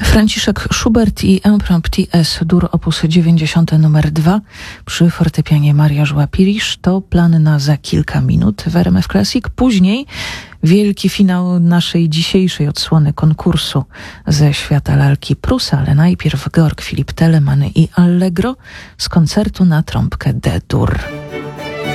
Franciszek Schubert i Impromptu S-dur op. 90 nr 2 przy fortepianie Maria Żła-Pirisz to plan na za kilka minut w RMF Classic. Później wielki finał naszej dzisiejszej odsłony konkursu ze świata lalki Prusa, ale najpierw Georg Philipp Telemann i Allegro z koncertu na trąbkę D-dur.